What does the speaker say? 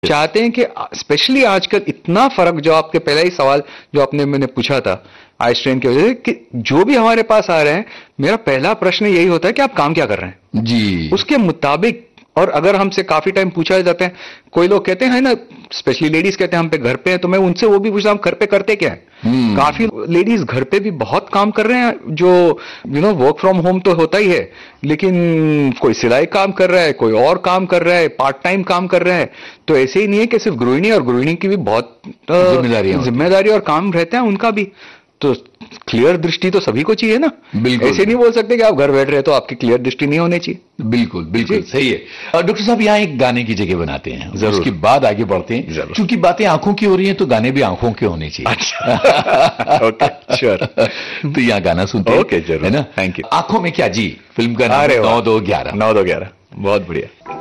चाहते हैं कि स्पेशली आजकल इतना फर्क, जो आपके पहला ही सवाल जो आपने मैंने पूछा था आई स्ट्रेन की वजह से, कि जो भी हमारे पास आ रहे हैं, मेरा पहला प्रश्न यही होता है कि आप काम क्या कर रहे हैं जी, उसके मुताबिक। और अगर हमसे काफी टाइम पूछा जाता है, कोई लोग कहते हैं ना, स्पेशली लेडीज कहते हैं हम पे घर पे हैं, तो मैं उनसे वो भी पूछता हूँ घर पे करते क्या है। काफी लेडीज घर पे भी बहुत काम कर रहे हैं, जो वर्क फ्रॉम होम तो होता ही है, लेकिन कोई सिलाई काम कर रहा है, कोई और काम कर रहा है, पार्ट टाइम काम कर रहा है। तो ऐसे ही नहीं है कि सिर्फ गृहिणी, और गृहिणी की भी बहुत जिम्मेदारी और काम रहते हैं उनका भी। तो क्लियर दृष्टि तो सभी को चाहिए ना। बिल्कुल, ऐसे नहीं बोल सकते कि आप घर बैठ रहे तो आपकी क्लियर दृष्टि नहीं होनी चाहिए। बिल्कुल बिल्कुल सही है। डॉक्टर साहब, यहाँ एक गाने की जगह बनाते हैं, उसके बाद आगे बढ़ते हैं, क्योंकि बातें आंखों की हो रही हैं तो गाने भी आंखों के होने चाहिए। अच्छा ओके श्योर। तो यहाँ गाना सुनते हैं। ओके जरूर, है ना। Thank you. आंखों में क्या जी फिल्म का नाम 9-2-11। 9-2-11 बहुत बढ़िया।